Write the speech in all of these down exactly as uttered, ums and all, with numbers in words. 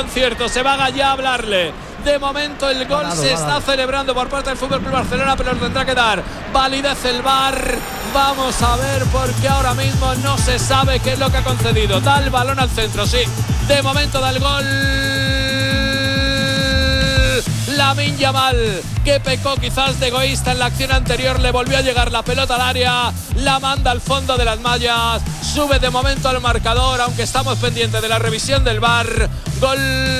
concierto. Se va ya a hablarle. De momento el gol Parado, se parado. está celebrando por parte del F C Barcelona, pero lo tendrá que dar validez el V A R. Vamos a ver, porque ahora mismo no se sabe qué es lo que ha concedido. Da el balón al centro, sí. De momento da el gol Lamine Yamal, que pecó quizás de egoísta en la acción anterior. Le volvió a llegar la pelota al área, la manda al fondo de las mallas. Sube de momento al marcador, aunque estamos pendientes de la revisión del V A R. Gol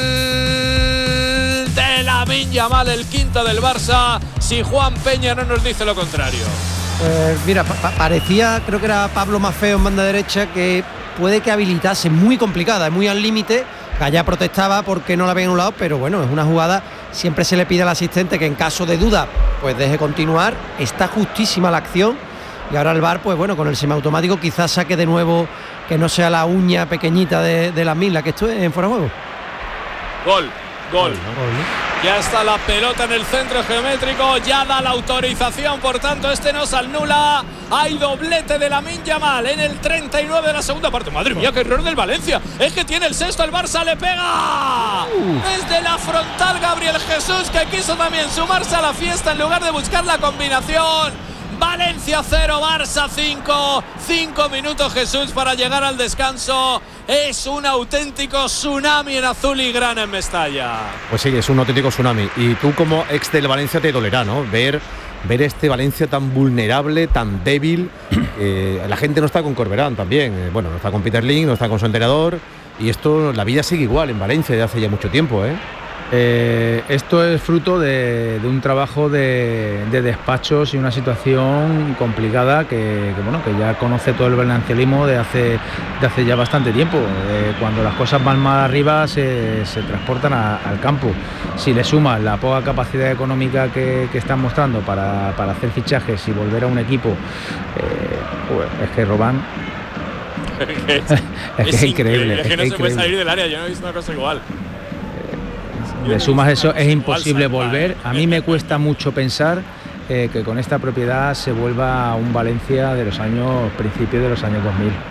de Lamine Yamal, el quinto del Barça, si Juan Peña no nos dice lo contrario. Eh, mira, pa pa parecía, creo que era Pablo Maffeo en banda derecha, que puede que habilitase, muy complicada, muy al límite. Gallá protestaba porque no la habían anulado, pero bueno, es una jugada, siempre se le pide al asistente que en caso de duda pues deje continuar. Está justísima la acción y ahora el V A R, pues bueno, con el semiautomático quizás saque de nuevo, que no sea la uña pequeñita de, de la mil, que esto es en fuera de juego. Gol, gol. Gol, ¿no? Ya está la pelota en el centro geométrico, ya da la autorización, por tanto este no se anula. Hay doblete de Lamine Yamal en el treinta y nueve de la segunda parte. Madre mía, qué error del Valencia. Es que tiene el sexto, el Barça le pega. Desde la frontal Gabriel Jesús, que quiso también sumarse a la fiesta en lugar de buscar la combinación. Valencia cero, Barça cinco. Cinco minutos Jesús para llegar al descanso. Es un auténtico tsunami en azul y grana en Mestalla. Pues sí, es un auténtico tsunami. Y tú como ex del Valencia te dolerá, ¿no? Ver, ver este Valencia tan vulnerable, tan débil. Eh, la gente no está con Corberán también. Eh, bueno, no está con Peter Lim, no está con su entrenador. Y esto, la vida sigue igual en Valencia desde hace ya mucho tiempo, ¿eh? Eh, esto es fruto de, de un trabajo de, de despachos y una situación complicada que, que, bueno, que ya conoce todo el valencianismo de hace, de hace ya bastante tiempo. Eh, cuando las cosas van mal arriba se, se transportan a, al campo. Si le sumas la poca capacidad económica que, que están mostrando para, para hacer fichajes y volver a un equipo, eh, pues es que Robán es que es, es, que es increíble. Es que es no que se puede increíble. salir del área, yo no he visto una cosa igual. Le sumas eso, es imposible volver. A mí me cuesta mucho pensar eh, que con esta propiedad se vuelva a un Valencia de los años, principios de los años dos mil.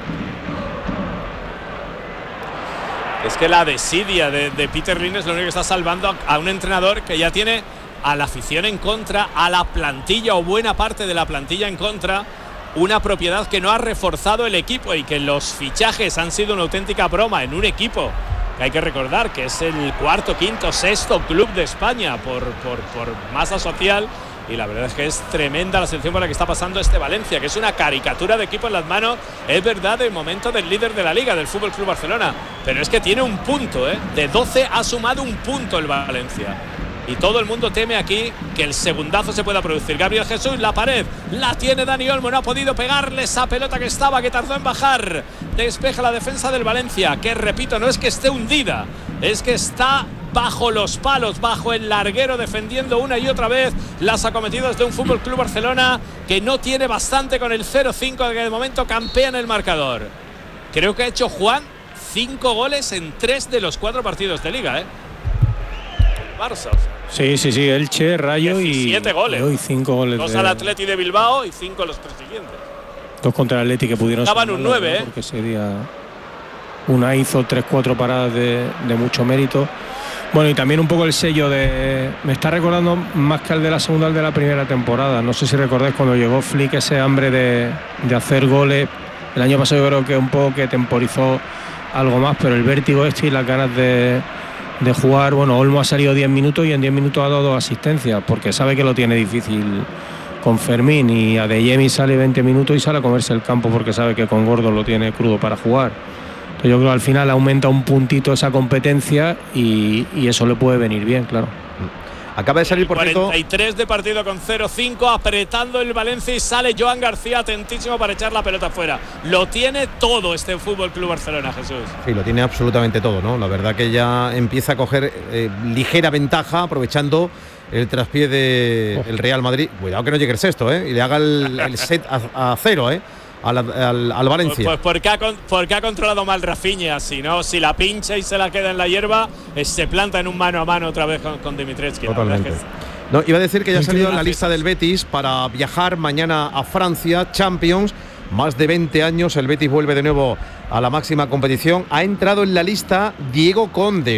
Es que la desidia de, de Peter Lim es lo único que está salvando a, a un entrenador que ya tiene a la afición en contra, a la plantilla o buena parte de la plantilla en contra. Una propiedad que no ha reforzado el equipo y que los fichajes han sido una auténtica broma en un equipo que hay que recordar que es el cuarto, quinto, sexto club de España por, por, por masa social. Y la verdad es que es tremenda la situación por la que está pasando este Valencia, que es una caricatura de equipo en las manos, es verdad, del momento del líder de la Liga, del F C Barcelona. Pero es que tiene un punto, ¿eh? De doce ha sumado un punto el Valencia. Y todo el mundo teme aquí que el segundazo se pueda producir. Gabriel Jesús, la pared, la tiene Dani Olmo, no ha podido pegarle esa pelota que estaba, que tardó en bajar. Despeja la defensa del Valencia, que repito, no es que esté hundida, es que está bajo los palos, bajo el larguero, defendiendo una y otra vez las acometidas de un F C Barcelona que no tiene bastante con el cero cinco, que de momento campea en el marcador. Creo que ha hecho Juan cinco goles en tres de los cuatro partidos de Liga, ¿eh? Barça. Sí, sí, sí, Elche, Rayo y siete goles. Y cinco goles. Dos de, al Atleti de Bilbao y cinco los tres siguientes. Dos contra el Atleti que pudieron. Estaban un nueve, ¿eh? Porque sería. Una hizo tres, cuatro paradas de, de mucho mérito. Bueno, y también un poco el sello de. Me está recordando más que el de la segunda, el de la primera temporada. No sé si recordáis cuando llegó Flick, ese hambre de, de hacer goles. El año pasado yo creo que un poco que temporizó algo más, pero el vértigo este y las ganas de. de jugar. Bueno, Olmo ha salido diez minutos y en diez minutos ha dado dos asistencias porque sabe que lo tiene difícil con Fermín, y Adeyemi sale veinte minutos y sale a comerse el campo porque sabe que con Gordo lo tiene crudo para jugar. Entonces yo creo que al final aumenta un puntito esa competencia y, y eso le puede venir bien, claro. Acaba de salir, por cierto, cuarenta y tres de partido con cero cinco, apretando el Valencia, y sale Joan García atentísimo para echar la pelota fuera. Lo tiene todo este F C Barcelona, Jesús. Sí, lo tiene absolutamente todo, ¿no? La verdad que ya empieza a coger eh, ligera ventaja, aprovechando el traspié del de Real Madrid. Cuidado que no llegue el sexto, ¿eh? Y le haga el, el set a, a cero, ¿eh? Al, al, al Valencia. Pues, pues porque, ha, porque ha controlado mal Rafinha. Si no, si la pincha y se la queda en la hierba, eh, se planta en un mano a mano otra vez con, con Dimitrescu. Totalmente. Es que... No, iba a decir que ya ha salido en la lista del Betis para viajar mañana a Francia, Champions. Más de veinte años, el Betis vuelve de nuevo a la máxima competición. Ha entrado en la lista Diego Conde.